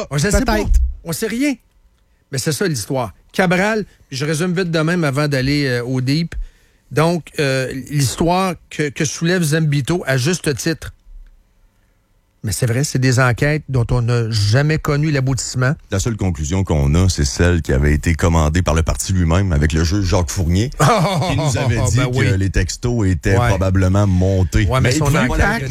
On ne sait pas. Peut-être. On sait rien. Mais c'est ça l'histoire. Cabral, puis je résume vite de même avant d'aller au deep. Donc, l'histoire que soulève Zambito à juste titre. Mais c'est vrai, c'est des enquêtes dont on n'a jamais connu l'aboutissement. La seule conclusion qu'on a, c'est celle qui avait été commandée par le parti lui-même avec le juge Jacques Fournier, qui nous avait dit que les textos étaient probablement montés. Ouais, mais son enquête,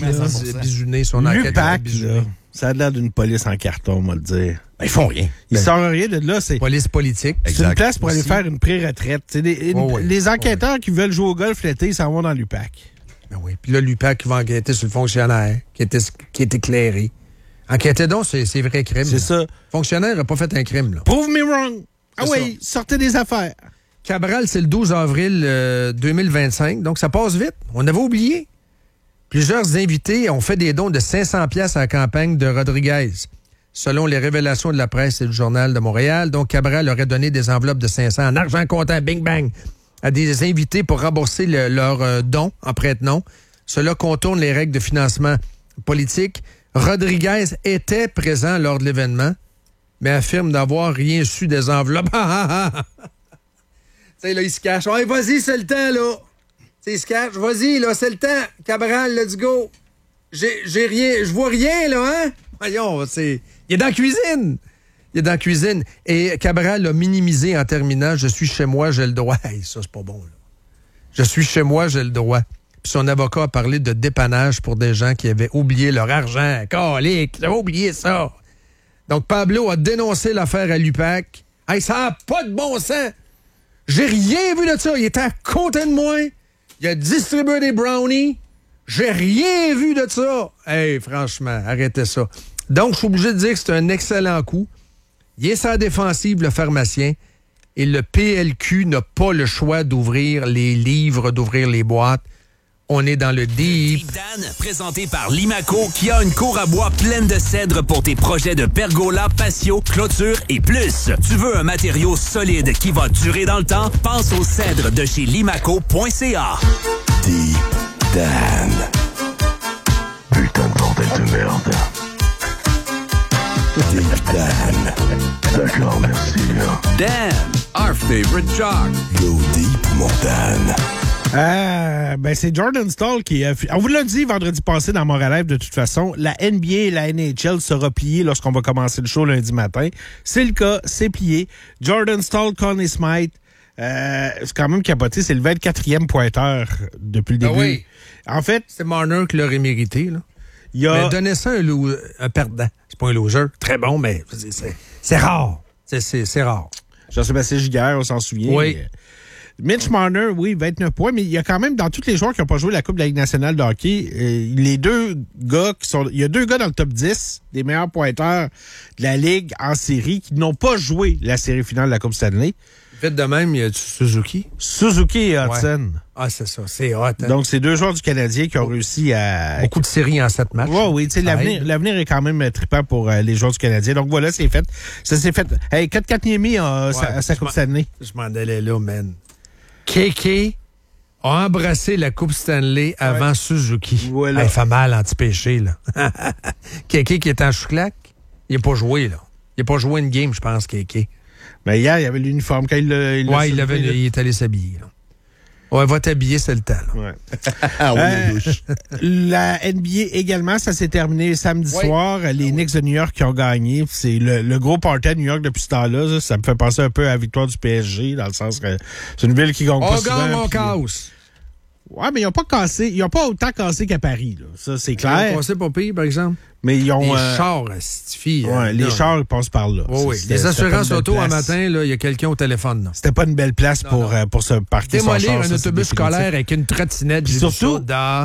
l'UPAC, ça a l'air d'une police en carton, on va le dire. Ben, ils font rien. Ils sortent rien de là. C'est police politique. C'est une place pour aller faire une pré-retraite. Les enquêteurs qui veulent jouer au golf l'été, ils s'en vont dans l'UPAC. Ben oui. Puis là, l'UPAC qui va enquêter sur le fonctionnaire qui est éclairé. Enquêtez donc, c'est vrai crime. C'est ça. Le fonctionnaire n'a pas fait un crime. Là. Prove me wrong. Ah oui, sortez des affaires. Cabral, c'est le 12 avril 2025, donc ça passe vite. On avait oublié. Plusieurs invités ont fait des dons de 500 pièces à la campagne de Rodriguez. Selon les révélations de la presse et du Journal de Montréal, donc Cabral aurait donné des enveloppes de 500 en argent comptant, bing bang, à des invités pour rembourser leurs dons en prête-nom. Cela contourne les règles de financement politique. Rodriguez était présent lors de l'événement, mais affirme n'avoir rien su des enveloppes. Tu sais, là, il se cache. Hey, vas-y, c'est le temps, là. Tu sais, il se cache. Vas-y, là, c'est le temps. Cabral, let's go. J'ai rien. Je vois rien, là, hein? Voyons, il est dans la cuisine. Il est dans la cuisine. Et Cabral a minimisé en terminant « Je suis chez moi, j'ai le droit ». Hey, ça, c'est pas bon, là. « Je suis chez moi, j'ai le droit ». Puis son avocat a parlé de dépannage pour des gens qui avaient oublié leur argent. Calique, j'avais oublié ça. Donc, Pablo a dénoncé l'affaire à l'UPAC. Hey, ça n'a pas de bon sens. J'ai rien vu de ça. Il était à côté de moi. Il a distribué des brownies. J'ai rien vu de ça. Hey, franchement, arrêtez ça. Donc, je suis obligé de dire que c'est un excellent coup. Il est sa défensive, le pharmacien, et le PLQ n'a pas le choix d'ouvrir les livres, d'ouvrir les boîtes. On est dans le deep. Dan, présenté par Limaco, qui a une cour à bois pleine de cèdre pour tes projets de pergola, patio, clôture et plus. Tu veux un matériau solide qui va durer dans le temps? Pense au cèdre de chez limaco.ca. Deep Dan. Putain de bordel de merde. Deep Dan. D'accord, merci. Dan, our favorite jock. Go deep, mon Dan. C'est Jordan Staal qui a... On vous l'a dit vendredi passé dans Montréal Live, de toute façon, la NBA et la NHL sera pliée lorsqu'on va commencer le show lundi matin. C'est le cas, c'est plié. Jordan Staal, Conn Smythe, c'est quand même capoté, c'est le 24e pointeur depuis le début. Ah oui. En fait... C'est Marner qui l'aurait mérité, là. Mais donnez ça un perdant. C'est pas un loser. Très bon, mais c'est rare. C'est rare. Jean-Sébastien Giguère, on s'en souvient. Oui. Mitch Marner, oui, 29 points, mais il y a quand même, dans tous les joueurs qui n'ont pas joué la Coupe de la Ligue nationale de hockey, les deux gars qui sont... Il y a deux gars dans le top 10 des meilleurs pointeurs de la Ligue en série qui n'ont pas joué la série finale de la Coupe Stanley. Vite de même, il y a Suzuki. Suzuki et Hudson. Ouais. Ah, c'est ça, c'est hot. Hein? Donc, c'est deux joueurs du Canadien qui ont réussi à... Beaucoup de séries en 7 matchs. Oui, tu sais, l'avenir est quand même trippant pour les joueurs du Canadien. Donc, voilà, c'est fait. Ça s'est fait. Hey, Kotkaniemi a sa Coupe Stanley. Je m'en allais là, man. Kéké a embrassé la Coupe Stanley avant Suzuki. Voilà. Elle fait mal anti-péché, là. Kéké qui est en chouclac, il n'a pas joué, là. Il n'a pas joué une game, je pense, Kéké. Mais hier, il y avait l'uniforme. Quand il est allé s'habiller, là. Ouais, va t'habiller, c'est le temps. Là. Ouais. La NBA également, ça s'est terminé samedi soir. Les Knicks de New York qui ont gagné. C'est le gros party à New York depuis ce temps-là. Ça me fait penser un peu à la victoire du PSG, dans le sens que c'est une ville qui gagne pas souvent. On gagne, on casse. Ouais, mais ils n'ont pas autant cassé qu'à Paris. Là. Ça, c'est clair. Ils ont passé pas pire, par exemple. Mais ils ont... Les chars, Stifi. Les chars, ils passent par là. Oui. Les assurances auto, un matin, il y a quelqu'un au téléphone. C'était pas une belle place pour se parquer son char. Démolir un autobus scolaire avec une trottinette. Surtout,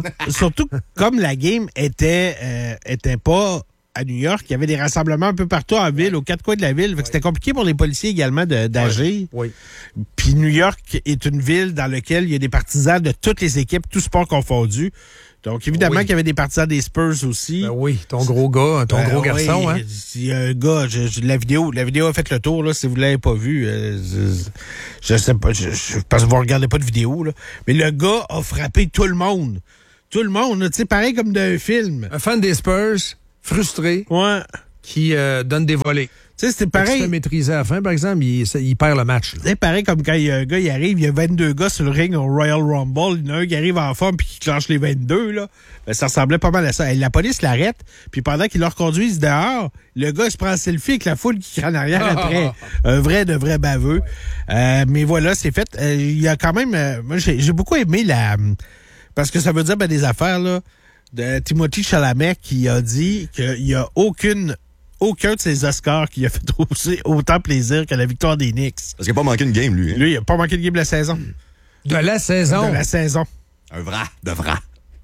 comme la game était pas à New York, il y avait des rassemblements un peu partout en ville, aux quatre coins de la ville. C'était compliqué pour les policiers également d'agir. Oui. Puis New York est une ville dans laquelle il y a des partisans de toutes les équipes, tous sports confondus. Donc, évidemment qu'il y avait des partisans des Spurs aussi. Ben oui, ton gros gars, gros garçon. Hein? Il y a un gars, la vidéo a fait le tour, là, si vous ne l'avez pas vu. Je sais pas, je pense que vous ne regardez pas de vidéo, là. Mais le gars a frappé tout le monde. Tout le monde, tu sais, pareil comme d'un film. Un fan des Spurs, frustré. Ouais. qui donne des volets. Tu sais, c'est pareil. Si tu maîtrisé à la fin, par exemple, il perd le match. C'est pareil comme quand il y a un gars, il arrive, il y a 22 gars sur le ring au Royal Rumble. Il y en a un qui arrive en forme puis qui clenche les 22, là. Ben, ça ressemblait pas mal à ça. Et la police l'arrête, puis pendant qu'ils le reconduisent dehors, le gars, il se prend un selfie avec la foule qui crie en arrière après. Un vrai de vrai baveux. Mais voilà, c'est fait. Il y a quand même... moi, j'ai beaucoup aimé parce que ça veut dire des affaires, là, de Timothée Chalamet qui a dit qu'il n'y a aucun de ses Oscars qui a fait autant plaisir que la victoire des Knicks. Parce qu'il n'a pas manqué une game, lui. Hein? Lui, il n'a pas manqué de game de la saison. De la saison? De la saison. Un vrai, de vrai.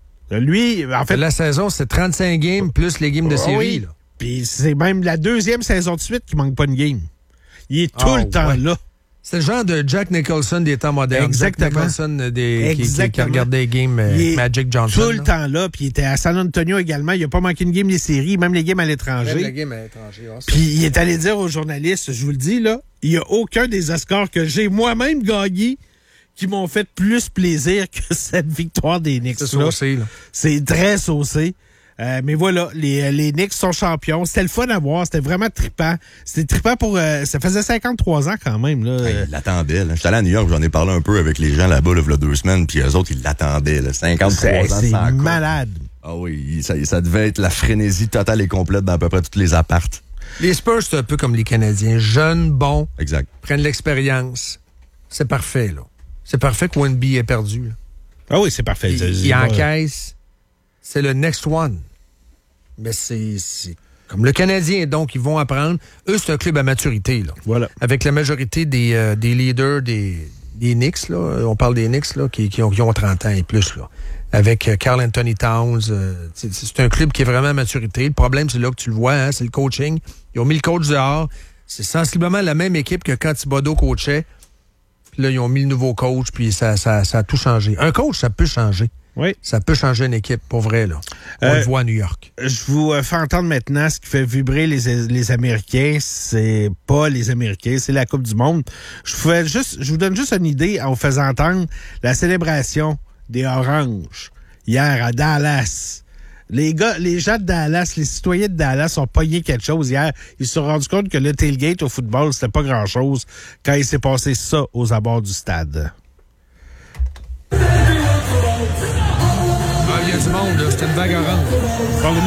Lui, en fait... De la saison, c'est 35 games plus les games de série. Oui. Puis c'est même la deuxième saison de suite qui manque pas une game. Il est tout le temps là. C'est le genre de Jack Nicholson des temps modernes. Exactement. Jack Nicholson qui regardait les games Magic Johnson. Tout le temps là. Puis il était à San Antonio également. Il n'a pas manqué une game des séries, même les games à l'étranger. Même les games à l'étranger. Puis il est allé dire aux journalistes, je vous le dis, là, il n'y a aucun des Oscars que j'ai moi-même gagné qui m'ont fait plus plaisir que cette victoire des Knicks. C'est saucé, là. C'est très saucé. Mais voilà, les Knicks sont champions. C'était le fun à voir. C'était vraiment trippant. C'était trippant pour... ça faisait 53 ans quand même. Là. Ils l'attendaient. J'étais allé à New York, j'en ai parlé un peu avec les gens là-bas là, il y a 2 semaines, puis eux autres, ils l'attendaient. Là, 53 ans. C'est malade. Ah oui, ça devait être la frénésie totale et complète dans à peu près tous les appartes. Les Spurs, c'est un peu comme les Canadiens. Jeunes, bons, exact. Prennent l'expérience. C'est parfait, là. C'est parfait que Wemby ait perdu. Là. Ah oui, c'est parfait. Il encaisse. C'est le next one. Mais c'est comme le Canadien, donc ils vont apprendre. Eux, c'est un club à maturité. Là. Voilà. Avec la majorité des leaders des Knicks, là, on parle des Knicks là, qui ont 30 ans et plus. Là. Avec Karl Anthony Towns. C'est un club qui est vraiment à maturité. Le problème, c'est là que tu le vois, hein, c'est le coaching. Ils ont mis le coach dehors. C'est sensiblement la même équipe que quand Thibodeau coachait. Puis là, ils ont mis le nouveau coach, puis ça a tout changé. Un coach, ça peut changer. Oui. Ça peut changer une équipe, pour vrai, là. On le voit à New York. Je vous fais entendre maintenant ce qui fait vibrer les Américains. C'est pas les Américains, c'est la Coupe du Monde. Je vous donne juste une idée en vous faisant entendre la célébration des Oranges hier à Dallas. Les gens de Dallas, les citoyens de Dallas ont pogné quelque chose hier. Ils se sont rendus compte que le tailgate au football, c'était pas grand-chose quand il s'est passé ça aux abords du stade. Il y a du monde, là. C'était une vague orange.